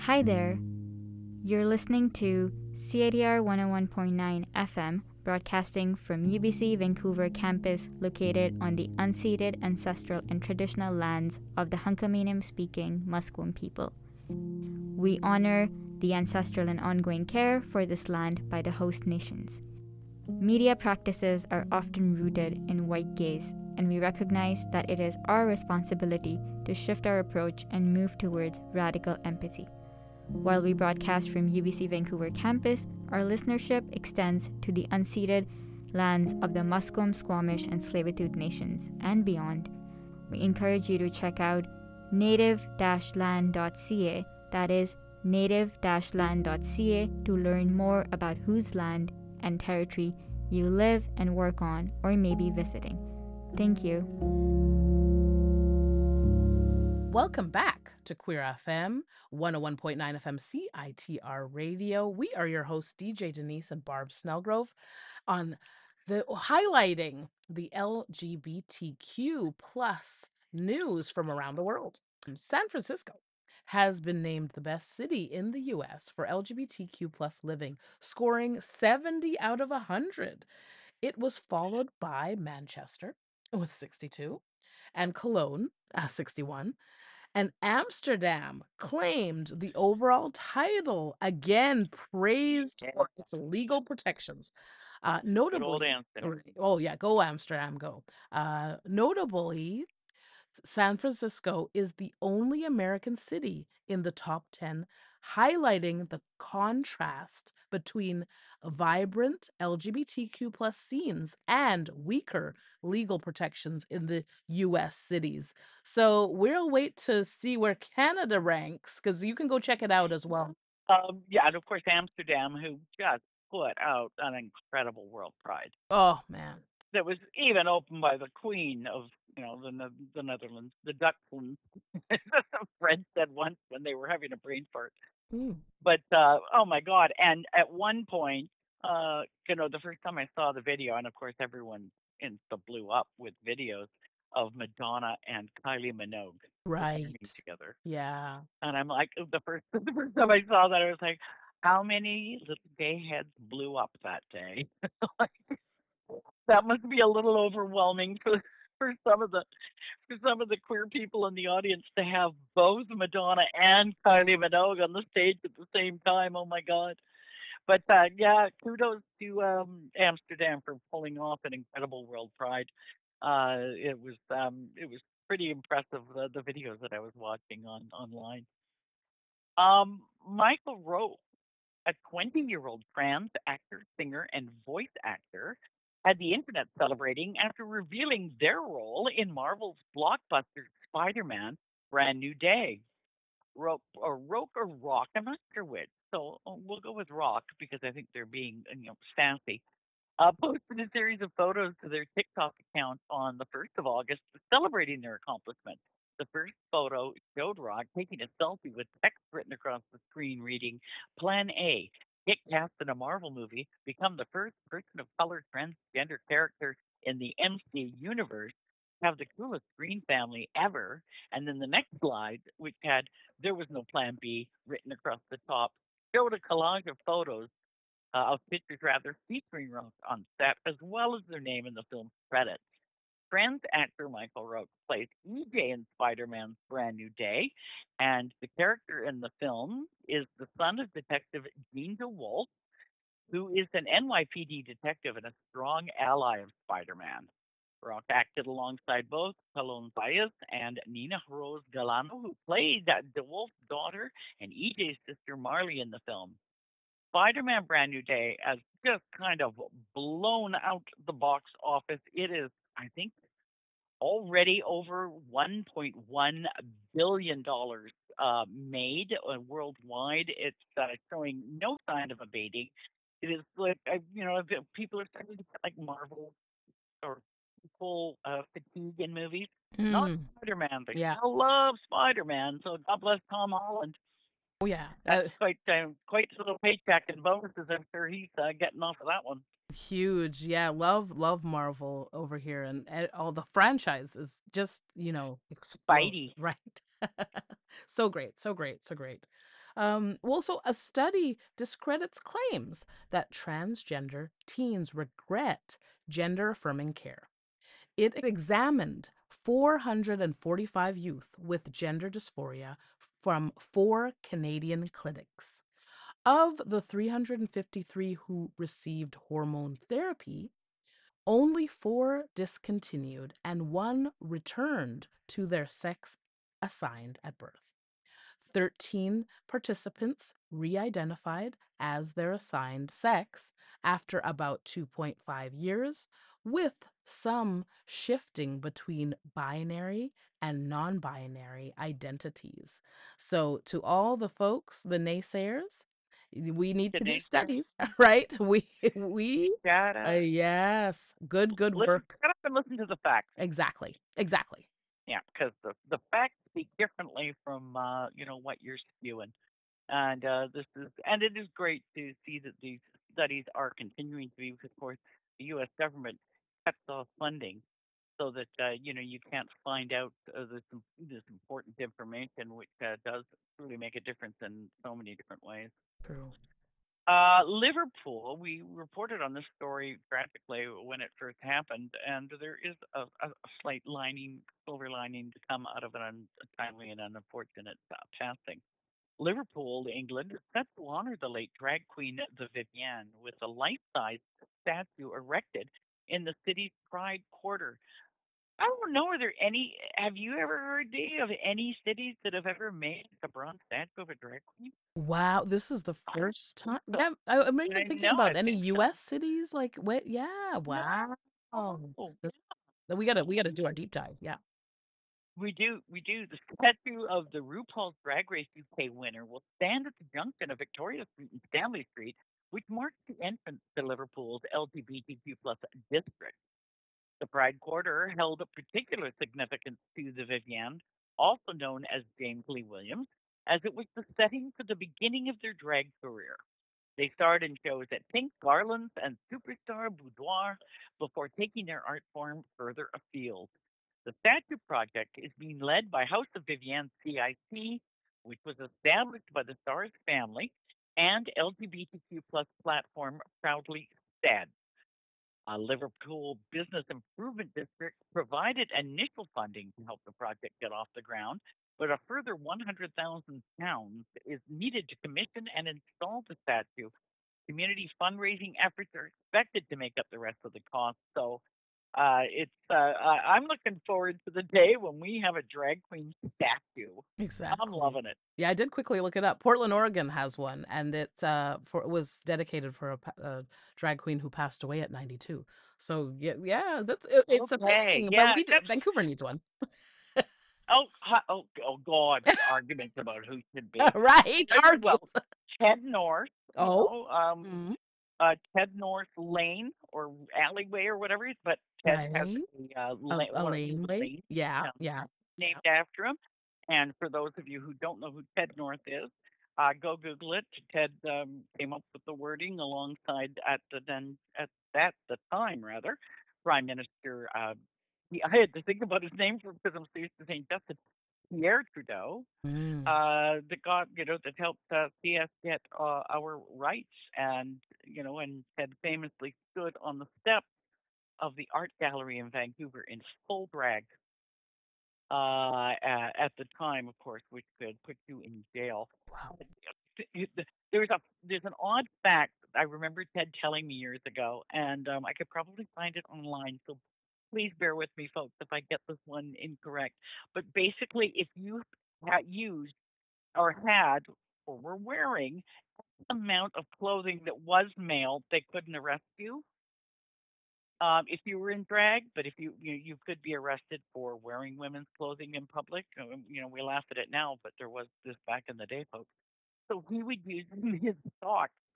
Hi there. You're listening to CITR 101.9 FM, broadcasting from UBC Vancouver campus located on the unceded ancestral and traditional lands of the Hunkaminam-speaking Musqueam people. We honor the ancestral and ongoing care for this land by the host nations. Media practices are often rooted in white gaze, and we recognize that it is our responsibility to shift our approach and move towards radical empathy. While we broadcast from UBC Vancouver campus, our listenership extends to the unceded lands of the Musqueam, Squamish, and Tsleil-Waututh nations and beyond. We encourage you to check out native-land.ca, that is native-land.ca, to learn more about whose land and territory you live and work on or may be visiting. Thank you. Welcome back to Queer FM, 101.9 FM CITR Radio. We are your hosts, DJ Denise and Barb Snellgrove, on highlighting the LGBTQ plus news from around the world. San Francisco has been named the best city in the U.S. for LGBTQ plus living, scoring 70 out of 100. It was followed by Manchester with 62 and Cologne, 61. And Amsterdam claimed the overall title, again praised for its legal protections. Good old Notably, Amsterdam. oh yeah, go Amsterdam, go. Notably, San Francisco is the only American city in the top 10, highlighting the contrast between vibrant LGBTQ plus scenes and weaker legal protections in the U.S. cities. So we'll wait to see where Canada ranks, because you can go check it out as well. Yeah, and of course Amsterdam, who just put out an incredible World Pride Oh, man. that was even opened by the Queen of, the Netherlands, the Dutchland. Fred said once when they were having a brain fart. But oh my God! And at one point, the first time I saw the video, and of course everyone insta blew up with videos of Madonna and Kylie Minogue performing Right. together. Yeah. And I'm like, the first time I saw that, I was like, how many little gay heads blew up that day? Like, that must be a little overwhelming for some of the queer people in the audience to have both Madonna and Kylie Minogue on the stage at the same time. Oh my God! But yeah, kudos to Amsterdam for pulling off an incredible World Pride. It was pretty impressive, the videos that I was watching online. Michael Rowe, a 20-year-old trans actor, singer, and voice actor, had the internet celebrating after revealing their role in Marvel's blockbuster Spider-Man: Brand New Day. Roke or Rock, I'm not sure which. So we'll go with Rock because I think they're being sassy. Posted a series of photos to their TikTok account on the 1st of August, celebrating their accomplishment. The first photo showed Rock taking a selfie with text written across the screen reading, Plan A, get cast in a Marvel movie, become the first person of color transgender character in the MCU universe, have the coolest screen family ever. And then the next slide, which had There Was No Plan B written across the top, showed a collage of photos of pictures rather featuring Roke on set, as well as their name in the film's credits. Trans actor Michael Roke plays EJ in Spider-Man's Brand New Day, and the character in the film is the son of Detective Jean DeWolf, who is an NYPD detective and a strong ally of Spider-Man. Rock acted alongside both Cologne Baez and Nina Rose Galano, who played DeWolf's daughter and EJ's sister Marley in the film. Spider-Man Brand New Day has just kind of blown out the box office. It is, I think, already over $1.1 billion made worldwide. It's showing no sign of abating. It is like, people are starting to get like Marvel or full fatigue in movies. Not Spider-Man. They still love Spider-Man. So God bless Tom Holland. Oh yeah. That's quite a little paycheck and bonuses. I'm sure he's getting off of that one. Huge. Yeah, love Marvel over here, and all the franchise is just, explodes. Spidey. Right. So great, so great, so great. So a study discredits claims that transgender teens regret gender affirming care. It examined 445 youth with gender dysphoria from 4 Canadian clinics. Of the 353 who received hormone therapy, only 4 discontinued and 1 returned to their sex assigned at birth. 13 participants re identified as their assigned sex after about 2.5 years, with some shifting between binary and non binary identities. So, to all the folks, the naysayers, we need The to do naysayers. studies, right? We, Gotta yes, good listen. work. Shut up and listen to the facts. Exactly, exactly. Yeah, because the facts speak differently from what you're spewing. And it is great to see that these studies are continuing to be, because of course the U.S. government cuts off funding so that you can't find out this important information, which does truly make a difference in so many different ways. True. Liverpool, we reported on this story graphically when it first happened, and there is a slight silver lining to come out of an untimely and unfortunate passing. Liverpool, England, is set to honor the late drag queen the Vivienne with a life-size statue erected in the city's Pride Quarter. I don't know. Are there any? Have you ever heard, Dave, of any cities that have ever made a bronze statue of a drag queen? Wow, this is the I first time. don't. Yeah, I'm even I thinking know. about I any think so. U.S. cities. Like, what? Yeah, No. wow. Oh, This we gotta do our deep dive. Yeah. we do. We do. The statue of the RuPaul's Drag Race UK winner will stand at the junction of Victoria Street and Stanley Street, which marks the entrance to Liverpool's LGBTQ plus district. The Pride Quarter held a particular significance to the Vivienne, also known as James Lee Williams, as it was the setting for the beginning of their drag career. They starred in shows at Pink Garlands and Superstar Boudoir before taking their art form further afield. The statue project is being led by House of Vivienne CIC, which was established by the Stars family, and LGBTQ plus platform Proudly STAD. Liverpool Business Improvement District provided initial funding to help the project get off the ground, but a further £100,000 is needed to commission and install the statue. Community fundraising efforts are expected to make up the rest of the cost. So I'm looking forward to the day when we have a drag queen statue. I'm Exactly. loving it. Yeah, I did quickly look it up. Portland, Oregon has one, and it was dedicated for a drag queen who passed away at 92. So yeah, it's a Okay, thing. But yeah, that's Vancouver needs one. oh God, arguments about who should be. Right? Argue. Well, Ted North, Oh. Mm, Ted North Lane or alleyway or whatever, but Ted has right. A one of lane the way. lanes Yeah, yeah, named yeah. after him. And for those of you who don't know who Ted North is, go Google it. Ted came up with the wording alongside at that the time rather Prime Minister. I had to think about his name because I'm so used to saying Justin Pierre Trudeau, Mm, that got that helped see us get our rights, and and Ted famously stood on the steps of the art gallery in Vancouver in full drag at the time, of course, which could put you in jail. wow. There's an odd fact I remember Ted telling me years ago, and I could probably find it online. So please bear with me, folks, if I get this one incorrect. But basically, if you had used or had or were wearing amount of clothing that was male, they couldn't arrest you if you were in drag. But if you could be arrested for wearing women's clothing in public. We laugh at it now, but there was this back in the day, folks. So he would use his socks